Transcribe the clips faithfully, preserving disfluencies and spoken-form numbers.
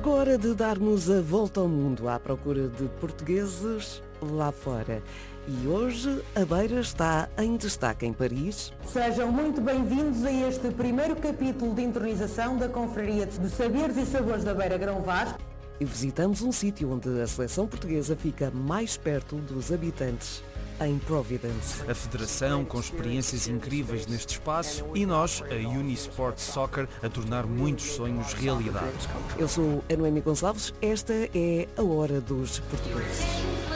Chegou a hora de darmos a volta ao mundo à procura de portugueses lá fora. E hoje a Beira está em destaque em Paris. Sejam muito bem-vindos a este primeiro capítulo de entronização da Confraria de Saberes e Sabores da Beira Grão Vasco. E visitamos um sítio onde a seleção portuguesa fica mais perto dos habitantes, em Providence. A federação com experiências incríveis neste espaço e nós, a Unisport Soccer, a tornar muitos sonhos realidade. Eu sou a Noemi Gonçalves, esta é a Hora dos Portugueses.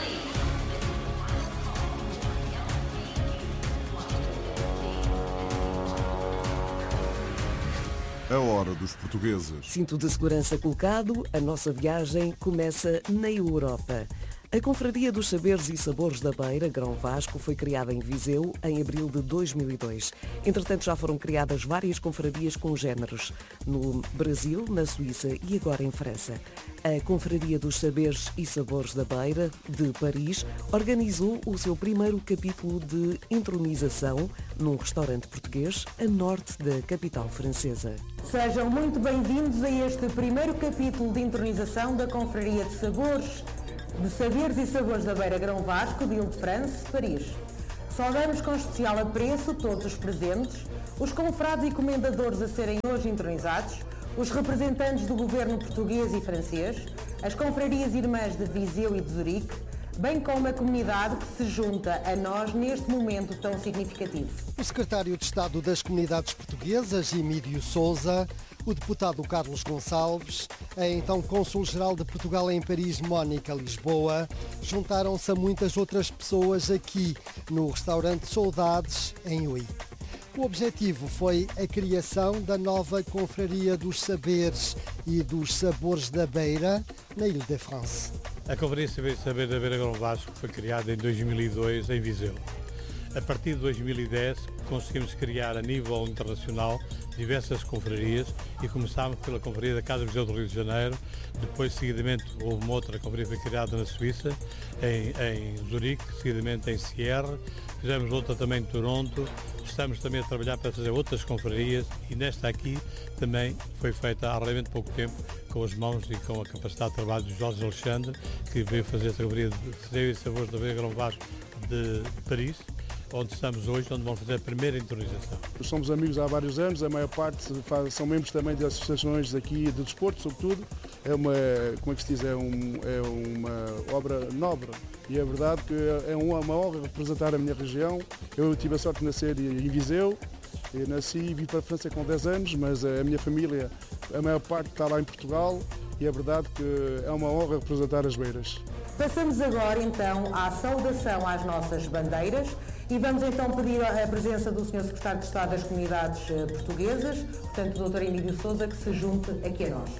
A Hora dos Portugueses. Cinto de segurança colocado, a nossa viagem começa na Europa. A Confraria dos Saberes e Sabores da Beira, Grão Vasco, foi criada em Viseu em abril de dois mil e dois. Entretanto, já foram criadas várias confrarias com géneros no Brasil, na Suíça e agora em França. A Confraria dos Saberes e Sabores da Beira, de Paris, organizou o seu primeiro capítulo de entronização num restaurante português a norte da capital francesa. Sejam muito bem-vindos a este primeiro capítulo de entronização da Confraria de Sabores de Saberes e Sabores da Beira Grão Vasco, de Ile-de-France, Paris. Saudamos com especial apreço todos os presentes, os confrades e comendadores a serem hoje entronizados, os representantes do governo português e francês, as confrarias irmãs de Viseu e de Zurique, bem como a comunidade que se junta a nós neste momento tão significativo. O secretário de Estado das Comunidades Portuguesas, Emílio Sousa, o deputado Carlos Gonçalves, a então cônsul-geral de Portugal em Paris, Mónica Lisboa, juntaram-se a muitas outras pessoas aqui no restaurante Saudades, em Ui. O objetivo foi a criação da nova Confraria dos Saberes e dos Sabores da Beira, na Ile-de-France. A Confraria Saberes e Sabores da Beira Grão Vasco foi criada em dois mil e dois em Viseu. A partir de dois mil e dez conseguimos criar a nível internacional diversas confrarias e começámos pela Confraria da Casa Viseu do Rio de Janeiro, depois seguidamente houve uma outra confraria que foi criada na Suíça, em, em Zurique, seguidamente em Sierre, fizemos outra também em Toronto, estamos também a trabalhar para fazer outras confrarias e nesta aqui também foi feita há relativamente pouco tempo com as mãos e com a capacidade de trabalho de Jorge Alexandre, que veio fazer a Confraria de Saberes e Sabores da Beira Grão Vasco de Paris, onde estamos hoje, onde vamos fazer a primeira entronização. Somos amigos há vários anos, a maior parte faz, são membros também de associações aqui de desporto, sobretudo. É uma, como é que se diz, é, um, é uma obra nobre e é verdade que é uma, uma honra representar a minha região. Eu tive a sorte de nascer em Viseu, eu nasci e vim para a França com dez anos, mas a minha família, a maior parte está lá em Portugal e é verdade que é uma honra representar as Beiras. Passamos agora então à saudação às nossas bandeiras. E vamos então pedir a presença do senhor Secretário de Estado das Comunidades Portuguesas, portanto o doutor Emílio Sousa, que se junte aqui a nós.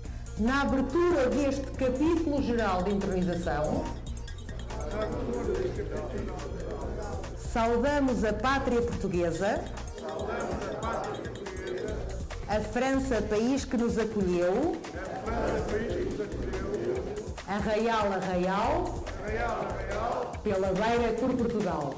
Na abertura deste capítulo geral de entronização, saudamos a pátria portuguesa, a França, país que nos acolheu, Arraial, Arraial, pela Beira por Portugal.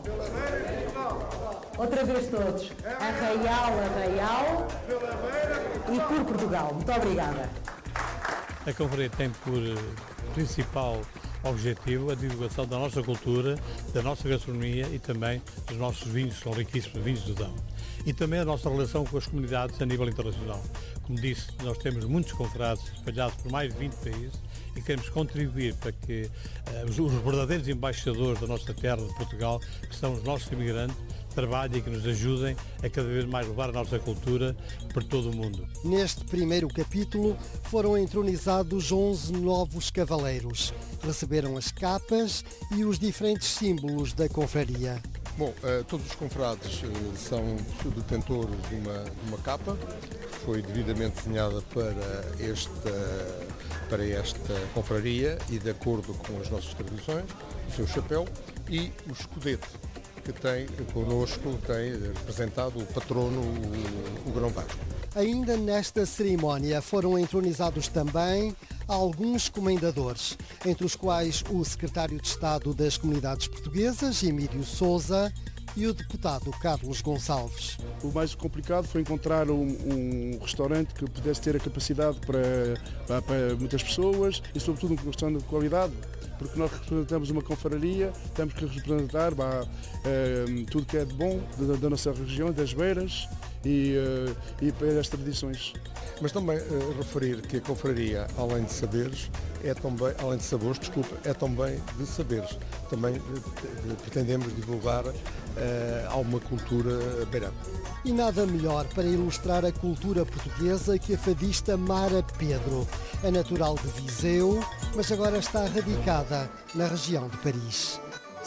Outra vez todos. Arraial, Arraial e por Portugal. Muito obrigada. A Confraria tem por principal objetivo a divulgação da nossa cultura, da nossa gastronomia e também dos nossos vinhos, que são riquíssimos vinhos do Dão. E também a nossa relação com as comunidades a nível internacional. Como disse, nós temos muitos confrades espalhados por mais de vinte países e queremos contribuir para que uh, os, os verdadeiros embaixadores da nossa terra, de Portugal, que são os nossos imigrantes, trabalhem e que nos ajudem a cada vez mais levar a nossa cultura por todo o mundo. Neste primeiro capítulo foram entronizados onze novos cavaleiros. Receberam as capas e os diferentes símbolos da confraria. Bom, uh, todos os confrades uh, são detentores de uma, de uma capa, que foi devidamente desenhada para esta, para esta confraria e de acordo com as nossas tradições, o seu chapéu e o escudete, que tem connosco, tem representado o patrono, o, o Grão Vasco. Ainda nesta cerimónia foram entronizados também alguns comendadores, entre os quais o secretário de Estado das Comunidades Portuguesas, Emílio Sousa, e o deputado Carlos Gonçalves. O mais complicado foi encontrar um, um restaurante que pudesse ter a capacidade para, para, para muitas pessoas e, sobretudo, um restaurante de qualidade, porque nós representamos uma confraria, temos que representar bah, eh, tudo que é de bom da, da nossa região, das beiras e, eh, e para as tradições. Mas também uh, referir que a confraria, além de saberes, é também, além de sabores, desculpa, é também de saberes. Também uh, de, pretendemos divulgar uh, alguma cultura beirana. E nada melhor para ilustrar a cultura portuguesa que a fadista Mara Pedro. É natural de Viseu, mas agora está radicada na região de Paris.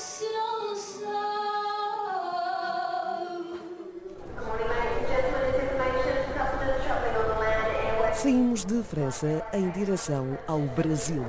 Saímos de França em direção ao Brasil.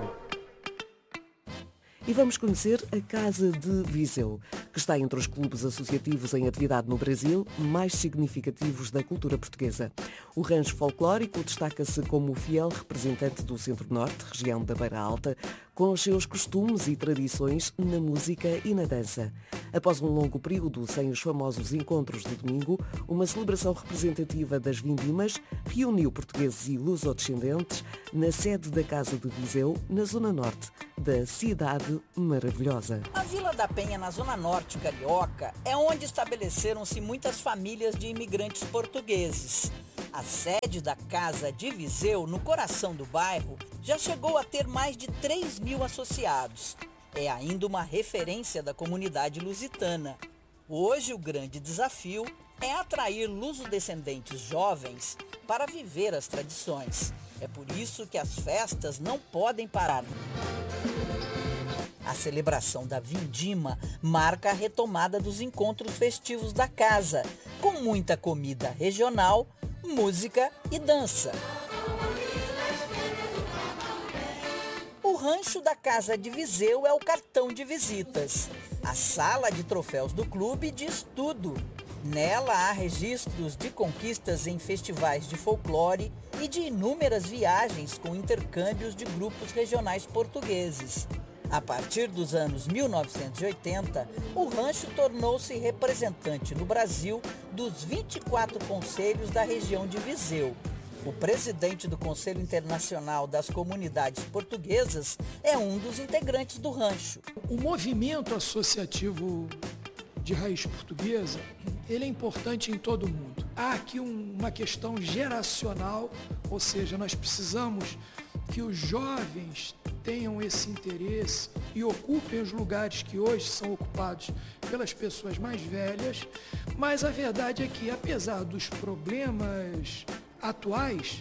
E vamos conhecer a Casa de Viseu, que está entre os clubes associativos em atividade no Brasil mais significativos da cultura portuguesa. O rancho folclórico destaca-se como fiel representante do Centro-Norte, região da Beira Alta, com os seus costumes e tradições na música e na dança. Após um longo período sem os famosos encontros de domingo, uma celebração representativa das vindimas reuniu portugueses e lusodescendentes na sede da Casa de Viseu, na zona norte da cidade maravilhosa. A Vila da Penha, na zona norte carioca, é onde estabeleceram-se muitas famílias de imigrantes portugueses. A sede da Casa de Viseu, no coração do bairro, já chegou a ter mais de três mil associados. É ainda uma referência da comunidade lusitana. Hoje, o grande desafio é atrair lusodescendentes jovens para viver as tradições. É por isso que as festas não podem parar. A celebração da Vindima marca a retomada dos encontros festivos da casa, com muita comida regional, música e dança. O rancho da Casa de Viseu é o cartão de visitas. A sala de troféus do clube diz tudo. Nela há registros de conquistas em festivais de folclore e de inúmeras viagens com intercâmbios de grupos regionais portugueses. A partir dos anos mil novecentos e oitenta, o rancho tornou-se representante no Brasil dos vinte e quatro conselhos da região de Viseu. O presidente do Conselho Internacional das Comunidades Portuguesas é um dos integrantes do rancho. O movimento associativo de raiz portuguesa, ele é importante em todo o mundo. Há aqui um, uma questão geracional, ou seja, nós precisamos que os jovens tenham esse interesse e ocupem os lugares que hoje são ocupados pelas pessoas mais velhas, mas a verdade é que, apesar dos problemas atuais,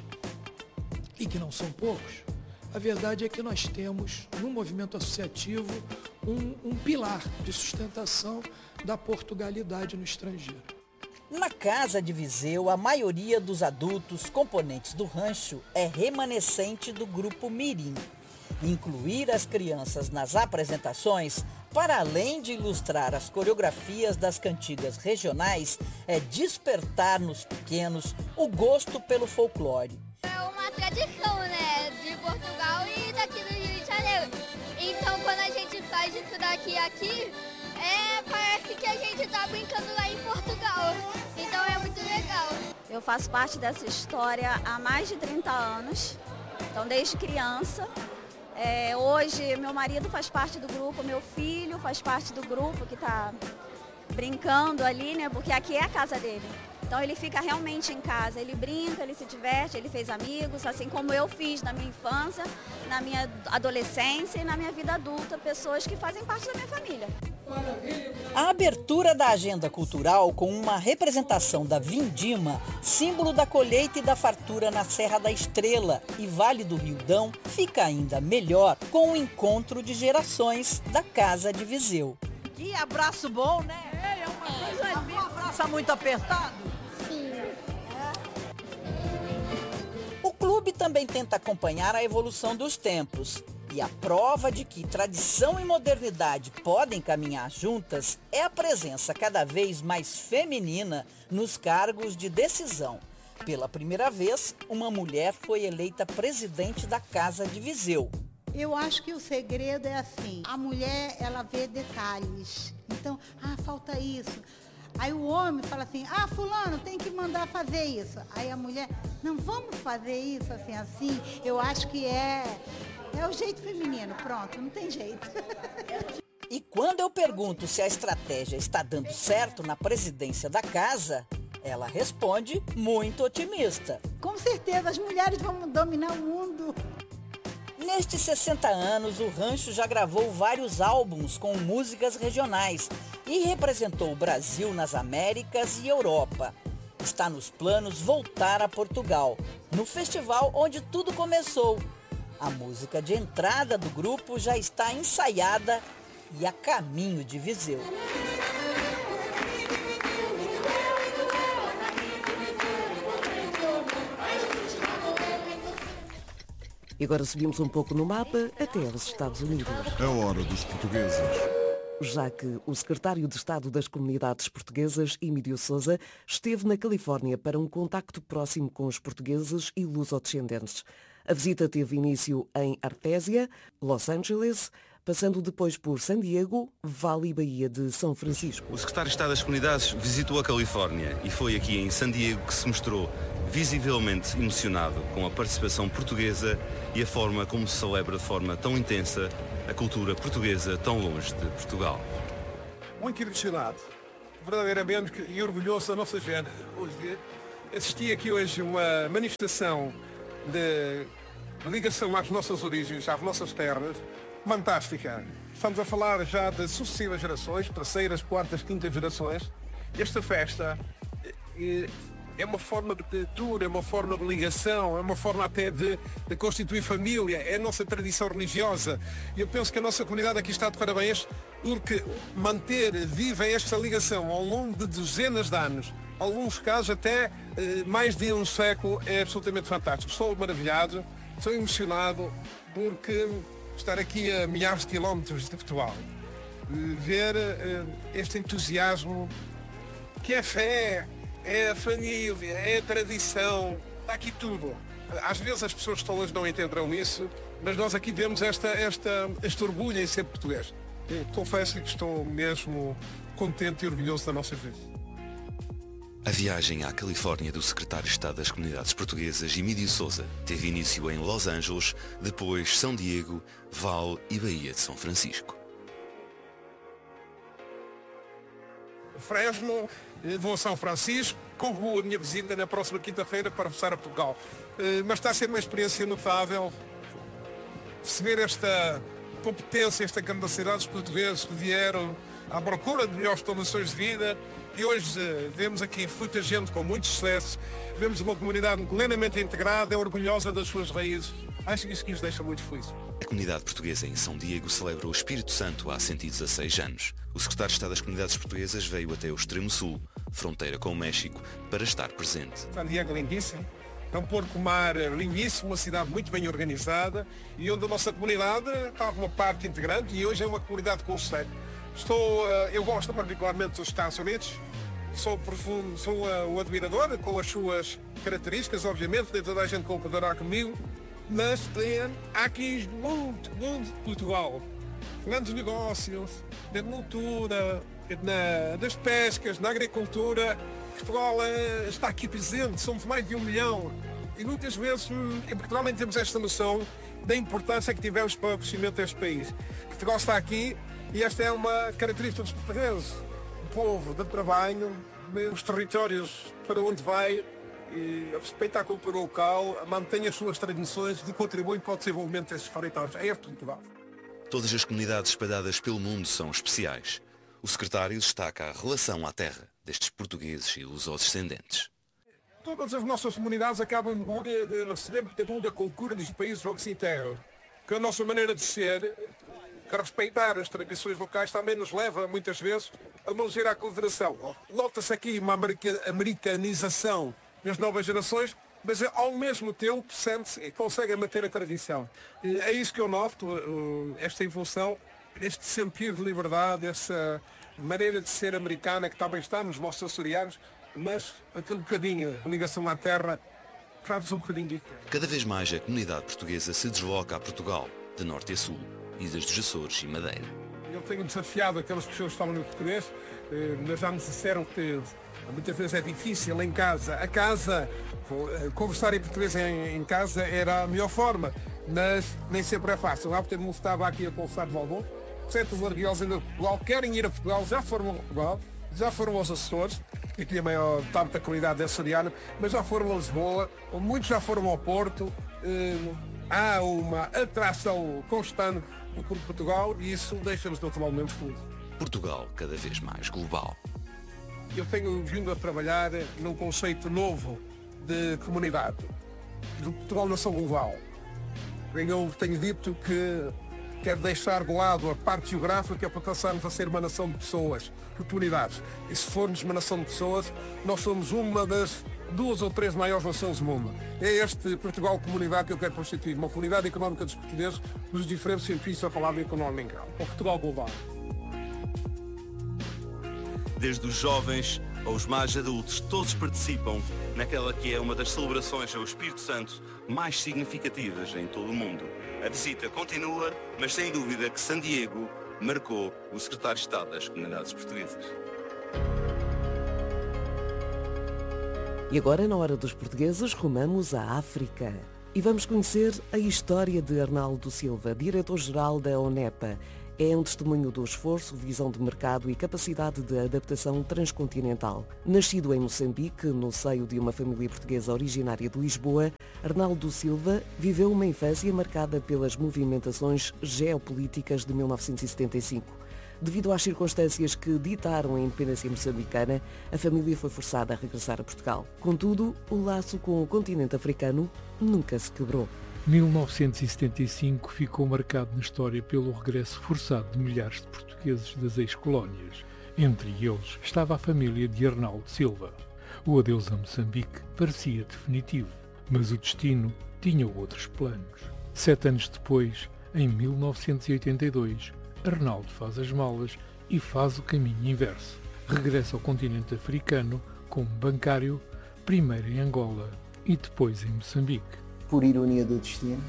e que não são poucos, a verdade é que nós temos no movimento associativo um, um pilar de sustentação da portugalidade no estrangeiro. Na Casa de Viseu, a maioria dos adultos componentes do rancho é remanescente do grupo Mirim. Incluir as crianças nas apresentações, para além de ilustrar as coreografias das cantigas regionais, é despertar nos pequenos o gosto pelo folclore. É uma tradição, né, de Portugal e daqui do Rio de Janeiro. Então, quando a gente faz isso daqui aqui, é, parece que a gente está brincando lá em Portugal. Então é muito legal. Eu faço parte dessa história há mais de trinta anos, então desde criança. É, hoje meu marido faz parte do grupo, meu filho faz parte do grupo que está brincando ali, né? Porque aqui é a casa dele. Então ele fica realmente em casa, ele brinca, ele se diverte, ele fez amigos, assim como eu fiz na minha infância, na minha adolescência e na minha vida adulta, pessoas que fazem parte da minha família. A abertura da agenda cultural com uma representação da Vindima, símbolo da colheita e da fartura na Serra da Estrela e Vale do Riodão, fica ainda melhor com o encontro de gerações da Casa de Viseu. Que abraço bom, né? É, é uma coisa linda. Um abraço muito apertado? Sim. O clube também tenta acompanhar a evolução dos tempos. E a prova de que tradição e modernidade podem caminhar juntas é a presença cada vez mais feminina nos cargos de decisão. Pela primeira vez, uma mulher foi eleita presidente da Casa de Viseu. Eu acho que o segredo é assim, a mulher, ela vê detalhes. Então, ah, falta isso. Aí o homem fala assim, ah, fulano, tem que mandar fazer isso. Aí a mulher, não, vamos fazer isso assim, assim. Eu acho que é, é o jeito feminino, pronto, não tem jeito. E quando eu pergunto se a estratégia está dando certo na presidência da casa, ela responde muito otimista. Com certeza, as mulheres vão dominar o mundo. Nestes sessenta anos, o rancho já gravou vários álbuns com músicas regionais e representou o Brasil nas Américas e Europa. Está nos planos voltar a Portugal, no festival onde tudo começou. A música de entrada do grupo já está ensaiada e a caminho de Viseu. E agora subimos um pouco no mapa até aos Estados Unidos. A hora dos portugueses. Já que o secretário de Estado das Comunidades Portuguesas, Emílio Sousa, esteve na Califórnia para um contacto próximo com os portugueses e lusodescendentes. A visita teve início em Artésia, Los Angeles, passando depois por San Diego, Vale e Baía de São Francisco. O secretário de Estado das Comunidades visitou a Califórnia e foi aqui em San Diego que se mostrou visivelmente emocionado com a participação portuguesa e a forma como se celebra de forma tão intensa a cultura portuguesa tão longe de Portugal. Muito emocionado, verdadeiramente, e orgulhoso da nossa gente. Hoje, assisti aqui hoje uma manifestação de ligação às nossas origens, às nossas terras, fantástica. Estamos a falar já de sucessivas gerações, terceiras, quartas, quintas gerações. Esta festa é uma forma de cultura, é uma forma de ligação, é uma forma até de, de constituir família, é a nossa tradição religiosa. E eu penso que a nossa comunidade aqui está de parabéns porque manter viva esta ligação ao longo de dezenas de anos, em alguns casos até eh, mais de um século, é absolutamente fantástico. Estou maravilhado, estou emocionado porque estar aqui a milhares de quilómetros de Portugal, ver eh, este entusiasmo que é fé, é a família, é a tradição, está aqui tudo. Às vezes as pessoas todas não entenderão isso, mas nós aqui vemos esta, esta, este orgulho em ser português. E confesso que estou mesmo contente e orgulhoso da nossa vez. A viagem à Califórnia do secretário de Estado das Comunidades Portuguesas, Emílio Sousa, teve início em Los Angeles, depois São Diego, Vale e Baía de São Francisco. Fresno, vou a São Francisco, concluo a minha visita na próxima quinta-feira para regressar a Portugal. Mas está a ser uma experiência notável perceber esta competência, esta capacidade dos portugueses que vieram à procura de melhores condições de vida e hoje vemos aqui muita gente com muito sucesso, vemos uma comunidade plenamente integrada, orgulhosa das suas raízes. Acho que isso que nos deixa muito felizes. A comunidade portuguesa em São Diego celebra o Espírito Santo há cento e dezasseis anos. O secretário de Estado das Comunidades Portuguesas veio até o extremo sul, fronteira com o México, para estar presente. São Diego é lindíssimo, é um porto-mar lindíssimo, uma cidade muito bem organizada e onde a nossa comunidade está uma parte integrante e hoje é uma comunidade com sucesso. Estou, eu gosto particularmente dos Estados Unidos, sou profundo, sou um admirador com as suas características, obviamente, nem toda a gente concordará comigo, mas há aqui muito, muito de Portugal. Grandes negócios, na cultura, na, nas pescas, na agricultura. Portugal é, está aqui presente, somos mais de um milhão. E muitas vezes em Portugal nem temos esta noção da importância que tivemos para o crescimento deste país. Portugal está aqui e esta é uma característica dos portugueses. O povo de trabalho, os territórios para onde vai, e respeita a cultura local, mantém as suas tradições e contribui para o desenvolvimento desses territórios. É este Portugal. Todas as comunidades espalhadas pelo mundo são especiais. O secretário destaca a relação à terra destes portugueses e lusodescendentes. Todas as nossas comunidades acabam de receber da cultura dos países onde se integram. Que a nossa maneira de ser, que respeitar as tradições locais, também nos leva, muitas vezes, a manter a consideração. Nota-se aqui uma americanização das novas gerações, mas ao mesmo tempo sente-se e consegue manter a tradição. E é isso que eu noto, esta evolução, este sentido de liberdade, essa maneira de ser americana que também está nos nossos açorianos, mas aquele bocadinho, a ligação à terra, traz um bocadinho de... Cada vez mais a comunidade portuguesa se desloca a Portugal, de norte a sul, ilhas dos Açores e Madeira. Eu tenho desafiado aquelas pessoas que falam no português, mas já me disseram que muitas vezes é difícil em casa. A casa, conversar em português em, em casa era a melhor forma, mas nem sempre é fácil. Há bocadinho estava aqui a conversar de Valbom, certos larguiosos ainda de Portugal querem ir a Portugal, já foram a Portugal, já foram aos Açores, que tinha a maior parte da qualidade dessa açoriana, mas já foram a Lisboa, muitos já foram ao Porto. Há uma atração constante por Portugal e isso deixa-nos naturalmente felizes. Portugal cada vez mais global. Eu tenho vindo a trabalhar num conceito novo de comunidade, de Portugal nação global. Eu tenho dito que quero deixar de lado a parte geográfica para passarmos a ser uma nação de pessoas, de comunidades. E se formos uma nação de pessoas, nós somos uma das duas ou três maiores nações do mundo. É este Portugal comunidade que eu quero constituir, uma comunidade económica dos portugueses, dos diferentes sentidos da palavra económica, o Portugal global. Desde os jovens aos mais adultos, todos participam naquela que é uma das celebrações ao Espírito Santo mais significativas em todo o mundo. A visita continua, mas sem dúvida que San Diego marcou o secretário de Estado das Comunidades Portuguesas. E agora, na hora dos portugueses, rumamos à África. E vamos conhecer a história de Arnaldo Silva, diretor-geral da ONEPA. É um testemunho do esforço, visão de mercado e capacidade de adaptação transcontinental. Nascido em Moçambique, no seio de uma família portuguesa originária de Lisboa, Arnaldo Silva viveu uma infância marcada pelas movimentações geopolíticas de mil novecentos e setenta e cinco. Devido às circunstâncias que ditaram a independência moçambicana, a família foi forçada a regressar a Portugal. Contudo, o laço com o continente africano nunca se quebrou. mil novecentos e setenta e cinco ficou marcado na história pelo regresso forçado de milhares de portugueses das ex-colónias. Entre eles estava a família de Arnaldo Silva. O adeus a Moçambique parecia definitivo, mas o destino tinha outros planos. Sete anos depois, em mil novecentos e oitenta e dois, Arnaldo faz as malas e faz o caminho inverso. Regressa ao continente africano como bancário, primeiro em Angola e depois em Moçambique. Por ironia do destino,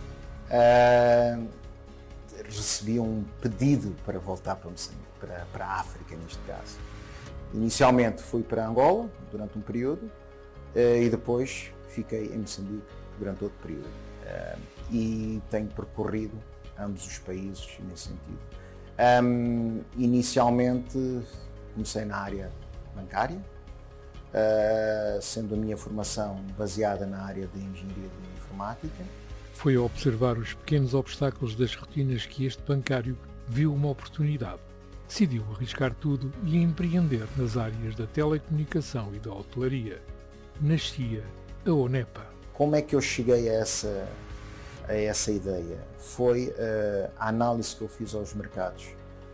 uh, recebi um pedido para voltar para, Moçambique, para, para a África, neste caso. Inicialmente fui para Angola, durante um período, uh, e depois fiquei em Moçambique durante outro período. Uh, e tenho percorrido ambos os países nesse sentido. Um, inicialmente comecei na área bancária, Uh, sendo a minha formação baseada na área de engenharia de informática. Foi a observar os pequenos obstáculos das rotinas que este bancário viu uma oportunidade. Decidiu arriscar tudo e empreender nas áreas da telecomunicação e da hotelaria. Nascia a ONEPA. Como é que eu cheguei a essa, a essa ideia? Foi uh, a análise que eu fiz aos mercados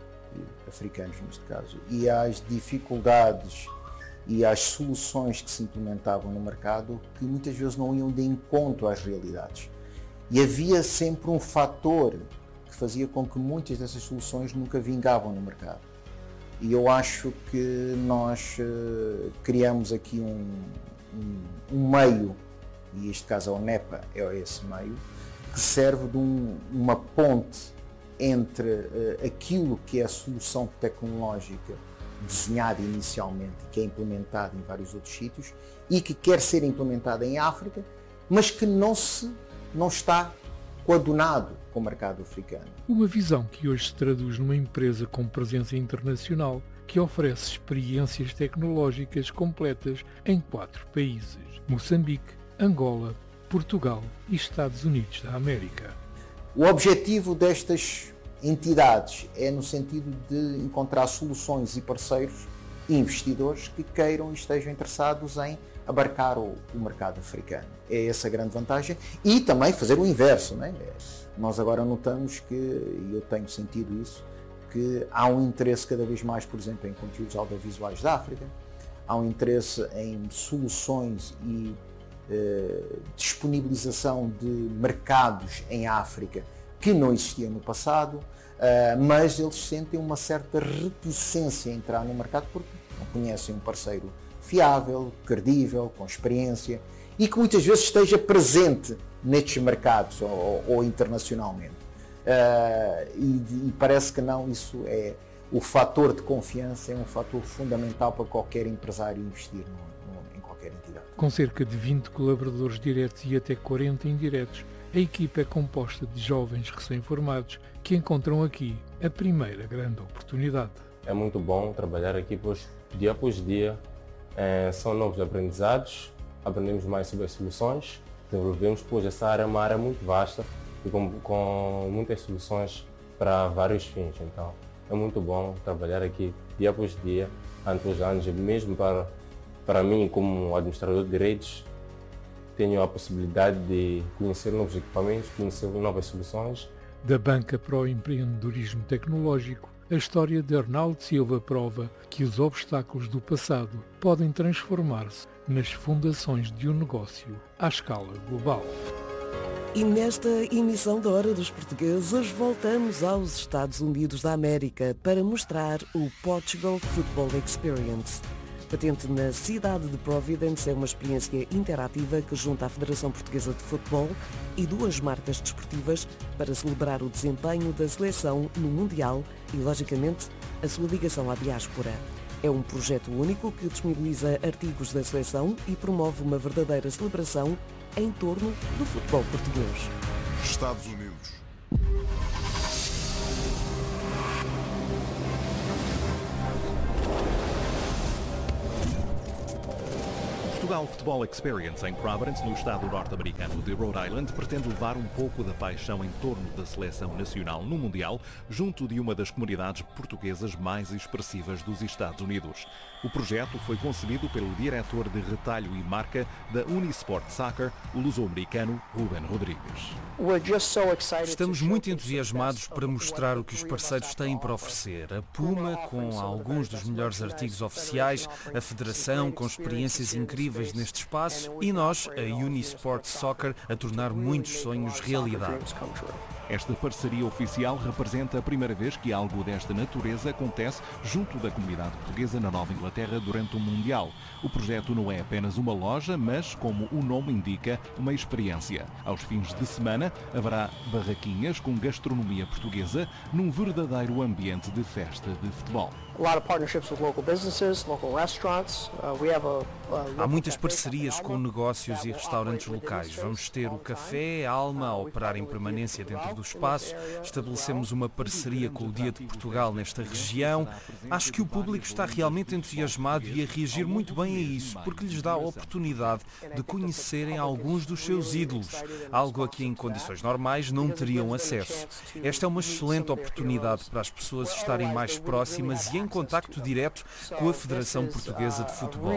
africanos, neste caso, e às dificuldades e às soluções que se implementavam no mercado que muitas vezes não iam de encontro às realidades. E havia sempre um fator que fazia com que muitas dessas soluções nunca vingavam no mercado. E eu acho que nós uh, criamos aqui um, um, um meio, e este caso a ONEPA é esse meio, que serve de um, uma ponte entre uh, aquilo que é a solução tecnológica desenhada inicialmente, que é implementada em vários outros sítios e que quer ser implementada em África, mas que não, se, não está coadunado com o mercado africano. Uma visão que hoje se traduz numa empresa com presença internacional que oferece experiências tecnológicas completas em quatro países: Moçambique, Angola, Portugal e Estados Unidos da América. O objetivo destas entidades é no sentido de encontrar soluções e parceiros e investidores que queiram e estejam interessados em abarcar o, o mercado africano. É essa a grande vantagem e também fazer o inverso, não é? Nós agora notamos que, e eu tenho sentido isso, que há um interesse cada vez mais, por exemplo, em conteúdos audiovisuais da África, há um interesse em soluções e eh, disponibilização de mercados em África que não existia no passado, uh, mas eles sentem uma certa reticência em entrar no mercado porque não conhecem um parceiro fiável, credível, com experiência e que muitas vezes esteja presente nestes mercados ou, ou internacionalmente. uh, e, e parece que não, isso é o fator de confiança, é um fator fundamental para qualquer empresário investir no, no, em qualquer entidade. Com cerca de vinte colaboradores diretos e até quarenta indiretos, a equipa é composta de jovens recém-formados que encontram aqui a primeira grande oportunidade. É muito bom trabalhar aqui, pois dia após dia é, são novos aprendizados, aprendemos mais sobre as soluções, desenvolvemos, pois essa área é uma área muito vasta e com, com muitas soluções para vários fins. Então é muito bom trabalhar aqui dia após dia, ano após ano, mesmo para, para mim como administrador de direitos, tenho a possibilidade de conhecer novos equipamentos, conhecer novas soluções. Da banca para o empreendedorismo tecnológico, a história de Arnaldo Silva prova que os obstáculos do passado podem transformar-se nas fundações de um negócio à escala global. E nesta emissão da Hora dos Portugueses voltamos aos Estados Unidos da América para mostrar o Portugal Football Experience. Patente na cidade de Providence, é uma experiência interativa que junta a Federação Portuguesa de Futebol e duas marcas desportivas para celebrar o desempenho da seleção no Mundial e, logicamente, a sua ligação à diáspora. É um projeto único que disponibiliza artigos da seleção e promove uma verdadeira celebração em torno do futebol português. Estados Unidos. Portugal Football Experience em Providence, no estado norte-americano de Rhode Island, pretende levar um pouco da paixão em torno da seleção nacional no Mundial, junto de uma das comunidades portuguesas mais expressivas dos Estados Unidos. O projeto foi concebido pelo diretor de retalho e marca da Unisport Soccer, o luso-americano Ruben Rodrigues. Estamos muito entusiasmados para mostrar o que os parceiros têm para oferecer. A Puma, com alguns dos melhores artigos oficiais, a Federação, com experiências incríveis neste espaço, e nós, a Unisport Soccer, a tornar muitos sonhos realidade. Esta parceria oficial representa a primeira vez que algo desta natureza acontece junto da comunidade portuguesa na Nova Inglaterra durante o Mundial. O projeto não é apenas uma loja, mas, como o nome indica, uma experiência. Aos fins de semana haverá barraquinhas com gastronomia portuguesa num verdadeiro ambiente de festa de futebol. Há muitas parcerias com negócios e restaurantes locais. Vamos ter o Café Alma a operar em permanência dentro do espaço. Estabelecemos uma parceria com o Dia de Portugal nesta região. Acho que o público está realmente entusiasmado e a reagir muito bem a isso, porque lhes dá a oportunidade de conhecerem alguns dos seus ídolos, algo a que em condições normais não teriam acesso. Esta é uma excelente oportunidade para as pessoas estarem mais próximas e em contacto direto com a Federação Portuguesa de Futebol.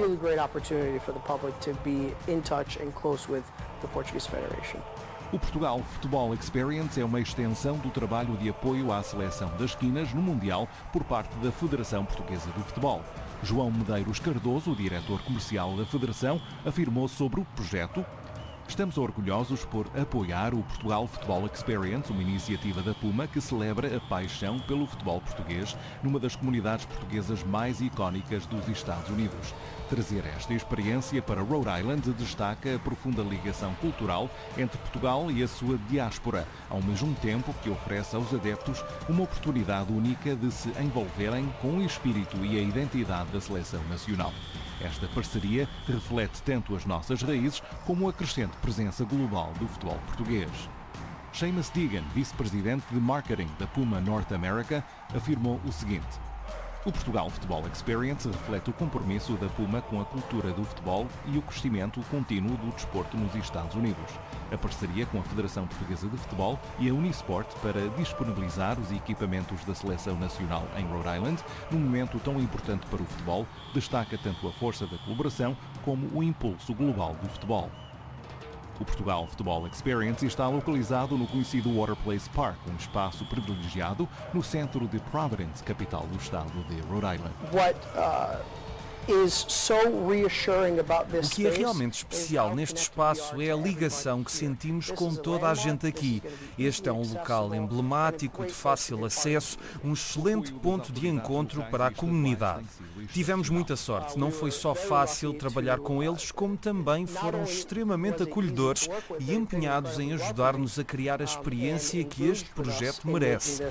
O Portugal Football Experience é uma extensão do trabalho de apoio à seleção das quinas no Mundial por parte da Federação Portuguesa de Futebol. João Medeiros Cardoso, o diretor comercial da Federação, afirmou sobre o projeto: estamos orgulhosos por apoiar o Portugal Football Experience, uma iniciativa da Puma que celebra a paixão pelo futebol português numa das comunidades portuguesas mais icónicas dos Estados Unidos. Trazer esta experiência para Rhode Island destaca a profunda ligação cultural entre Portugal e a sua diáspora, ao mesmo tempo que oferece aos adeptos uma oportunidade única de se envolverem com o espírito e a identidade da seleção nacional. Esta parceria reflete tanto as nossas raízes como a crescente presença global do futebol português. Seamus Deegan, vice-presidente de marketing da Puma North America, afirmou o seguinte: o Portugal Football Experience reflete o compromisso da Puma com a cultura do futebol e o crescimento contínuo do desporto nos Estados Unidos. A parceria com a Federação Portuguesa de Futebol e a Unisport para disponibilizar os equipamentos da Seleção Nacional em Rhode Island, num momento tão importante para o futebol, destaca tanto a força da colaboração como o impulso global do futebol. O Portugal Football Experience está localizado no conhecido Waterplace Park, um espaço privilegiado no centro de Providence, capital do estado de Rhode Island. What, uh, O que é realmente especial neste espaço é a ligação que sentimos com toda a gente aqui. Este é um local emblemático, de fácil acesso, um excelente ponto de encontro para a comunidade. Tivemos muita sorte, não foi só fácil trabalhar com eles, como também foram extremamente acolhedores e empenhados em ajudar-nos a criar a experiência que este projeto merece.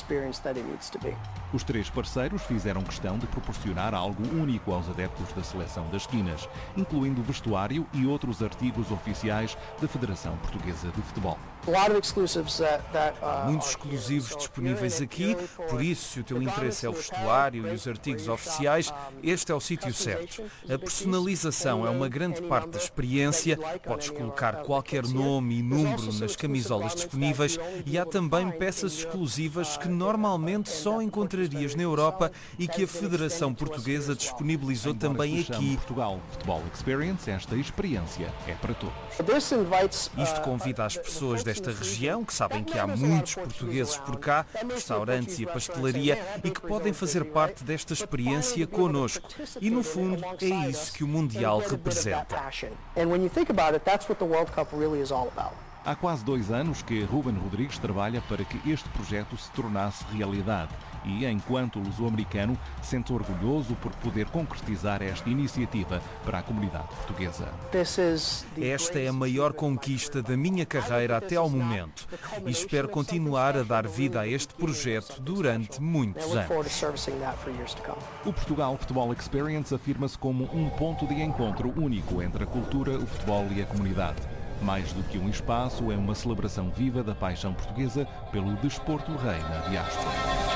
Os três parceiros fizeram questão de proporcionar algo único aos adeptos da Seleção das Quinas, incluindo vestuário e outros artigos oficiais da Federação Portuguesa de Futebol. Muitos exclusivos disponíveis aqui, por isso, se o teu interesse é o vestuário e os artigos oficiais, este é o sítio certo. A personalização é uma grande parte da experiência, podes colocar qualquer nome e número nas camisolas disponíveis e há também peças exclusivas que normalmente só encontrarias na Europa e que a Federação Portuguesa disponibilizou também aqui. Portugal Futebol Experience, esta experiência é para todos. Isto convida as pessoas desta região, que sabem que há muitos portugueses por cá, restaurantes e a pastelaria, e que podem fazer parte desta experiência connosco. E no fundo é isso que o Mundial representa. Há quase dois anos que Ruben Rodrigues trabalha para que este projeto se tornasse realidade e, enquanto luso-americano, sente orgulhoso por poder concretizar esta iniciativa para a comunidade portuguesa. Esta é a maior conquista da minha carreira até ao momento e espero continuar a dar vida a este projeto durante muitos anos. O Portugal Futebol Experience afirma-se como um ponto de encontro único entre a cultura, o futebol e a comunidade. Mais do que um espaço, é uma celebração viva da paixão portuguesa pelo desporto rei na diáspora.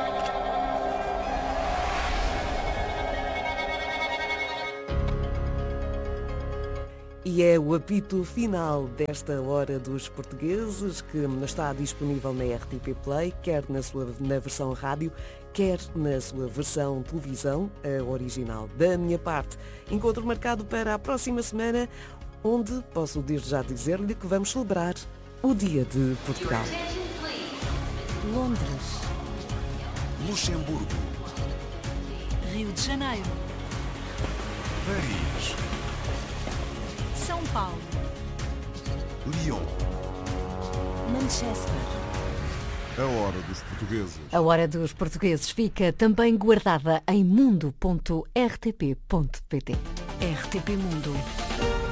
E é o apito final desta Hora dos Portugueses, que está disponível na R T P Play, quer na sua na versão rádio, quer na sua versão televisão, a original. Da minha parte, encontro marcado para a próxima semana, onde posso desde já dizer-lhe que vamos celebrar o Dia de Portugal. Londres, Luxemburgo, Rio de Janeiro, Paris, São Paulo, Lyon. Manchester. A Hora dos Portugueses. A Hora dos Portugueses fica também guardada em mundo ponto r t p ponto p t. R T P Mundo.